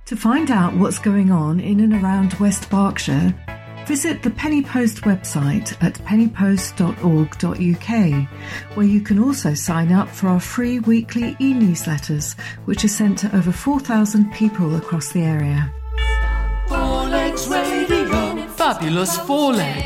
To find out what's going on in and around West Berkshire, visit the Penny Post website at pennypost.org.uk, where you can also sign up for our free weekly e-newsletters, which are sent to over 4,000 people across the area. Four Legs Radio. Fabulous Four Legs.